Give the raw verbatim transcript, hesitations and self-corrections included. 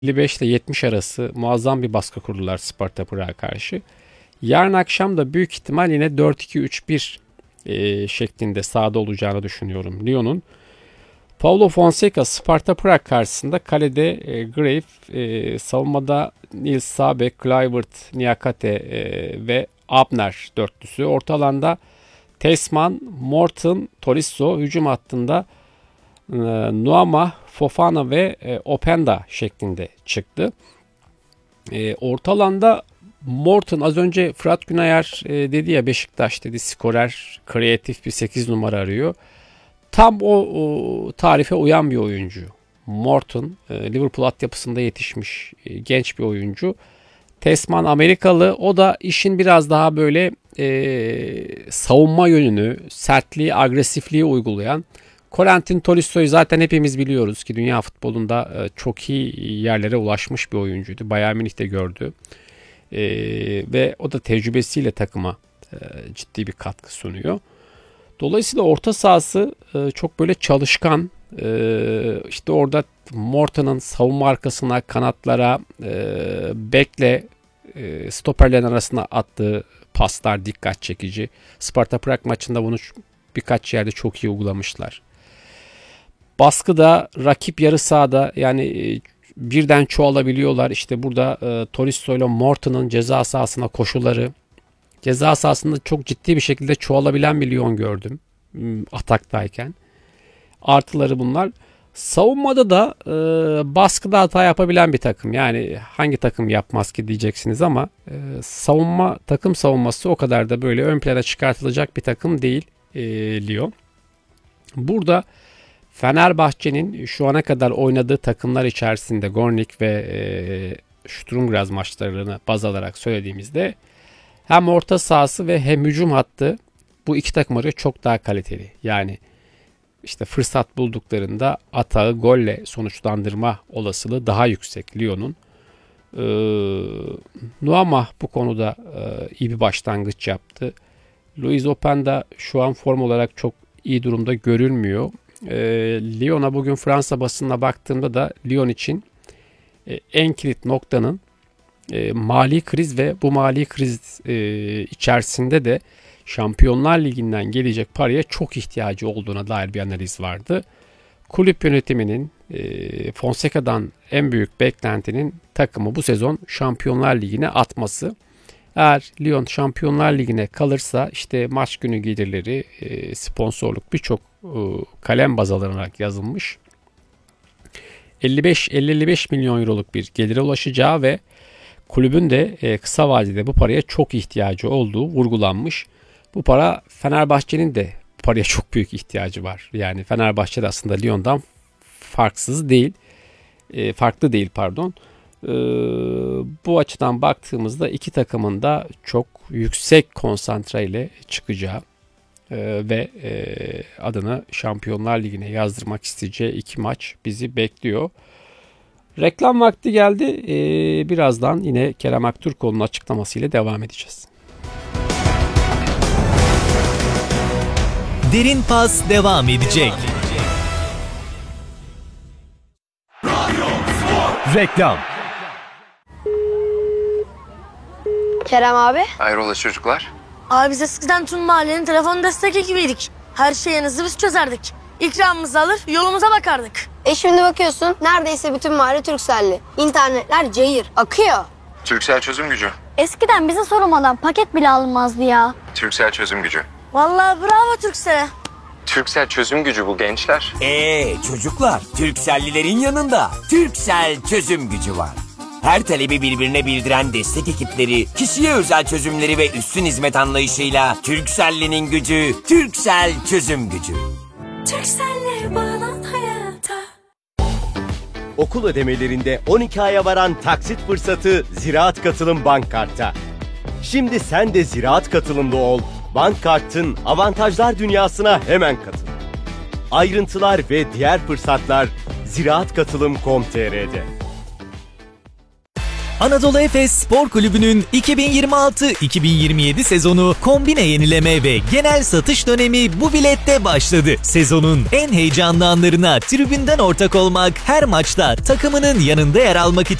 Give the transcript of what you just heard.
elli beş ile yetmiş arası muazzam bir baskı kurdular Sparta Prag'a karşı. Yarın akşam da büyük ihtimal yine dört iki üç bir e, şeklinde sahada olacağını düşünüyorum Lyon'un. Paulo Fonseca Sparta Prag karşısında kalede e, Grave, e, savunmada Nils Sabe, Kluivert, Niakate e, ve Abner dörtlüsü. Orta alanda Tesman, Morton, Tolisso, hücum hattında e, Nuama, Fofana ve e, Openda şeklinde çıktı. E, orta alanda Morton, az önce Fırat Günayar e, dedi ya, Beşiktaş dedi skorer, kreatif bir sekiz numara arıyor. Tam o, o tarife uyan bir oyuncu. Morton, e, Liverpool altyapısında yetişmiş e, genç bir oyuncu. Tesman Amerikalı, o da işin biraz daha böyle e, savunma yönünü, sertliği, agresifliği uygulayan. Corentin Tolisso'yu zaten hepimiz biliyoruz ki dünya futbolunda e, çok iyi yerlere ulaşmış bir oyuncuydu. Bayern Münih'te gördü. E, ve o da tecrübesiyle takıma e, ciddi bir katkı sunuyor. Dolayısıyla orta sahası e, çok böyle çalışkan. E, işte orada Morton'un savunma arkasına, kanatlara, e, bekle, e, stoperlerin arasına attığı paslar dikkat çekici. Sparta Prag maçında bunu birkaç yerde çok iyi uygulamışlar. Baskıda rakip yarı sahada, yani e, birden çoğalabiliyorlar. İşte burada e, Tolisso ile Morton'un ceza sahasına koşuları, ceza sahasında çok ciddi bir şekilde çoğalabilen bir Lyon gördüm ataktayken. Artıları bunlar. Savunmada da e, baskıda hata yapabilen bir takım. Yani hangi takım yapmaz ki diyeceksiniz ama e, savunma takım savunması o kadar da böyle ön plana çıkartılacak bir takım değil e, Lyon. Burada Fenerbahçe'nin şu ana kadar oynadığı takımlar içerisinde Gornik ve e, Sturm Graz maçlarını baz alarak söylediğimizde hem orta sahası ve hem hücum hattı bu iki takım arasında çok daha kaliteli. Yani işte fırsat bulduklarında atağı golle sonuçlandırma olasılığı daha yüksek Lyon'un. Ee, Nuama bu konuda e, iyi bir başlangıç yaptı. Luis Openda şu an form olarak çok iyi durumda görülmüyor. Ee, Lyon'a bugün Fransa basınına baktığımda da Lyon için e, en kilit noktanın E, mali kriz ve bu mali kriz e, içerisinde de Şampiyonlar Ligi'nden gelecek paraya çok ihtiyacı olduğuna dair bir analiz vardı. Kulüp yönetiminin e, Fonseca'dan en büyük beklentinin takımı bu sezon Şampiyonlar Ligi'ne atması. Eğer Lyon Şampiyonlar Ligi'ne kalırsa işte maç günü gelirleri, e, sponsorluk birçok e, kalem baz alınarak yazılmış elli beş elli beş milyon euroluk bir gelire ulaşacağı ve kulübün de e, kısa vadede bu paraya çok ihtiyacı olduğu vurgulanmış. Bu para, Fenerbahçe'nin de bu paraya çok büyük ihtiyacı var. Yani Fenerbahçe de aslında Lyon'dan farksız değil. E, farklı değil pardon. E, bu açıdan baktığımızda iki takımın da çok yüksek konsantre ile çıkacağı e, ve e, adını Şampiyonlar Ligi'ne yazdırmak isteyeceği iki maç bizi bekliyor. Reklam vakti geldi. Ee, birazdan yine Kerem Aktürkoğlu'nun açıklamasıyla devam edeceğiz. Derin Pas devam edecek. Reklam. Kerem abi. Hayrola çocuklar? Abi biz eskiden tüm mahallenin telefon destek ekibiydik. Her şeyinizi biz çözerdik. İkramımızı alır yolumuza bakardık. E şimdi bakıyorsun neredeyse bütün mahalle Turkcell'li. İnternetler cayır, akıyor. Turkcell çözüm gücü. Eskiden bize sormadan paket bile alınmazdı ya. Turkcell çözüm gücü. Vallahi bravo Turkcell'e. Turkcell çözüm gücü bu gençler. Eee çocuklar, Turkcell'lilerin yanında Turkcell çözüm gücü var. Her talebi birbirine bildiren destek ekipleri, kişiye özel çözümleri ve üstün hizmet anlayışıyla Turkcell'linin gücü, Turkcell çözüm gücü. Turkcell'le bağlan hayata. Okul ödemelerinde on iki aya varan taksit fırsatı Ziraat Katılım Bankkart'ta. Şimdi sen de Ziraat Katılımlı ol, Bankkart'ın avantajlar dünyasına hemen katıl. Ayrıntılar ve diğer fırsatlar ziraat katılım nokta com nokta tr'de. Anadolu Efes Spor Kulübü'nün iki bin yirmi altı iki bin yirmi yedi sezonu kombine yenileme ve genel satış dönemi bu bilette başladı. Sezonun en heyecanlı anlarına tribünden ortak olmak, her maçta takımının yanında yer almak için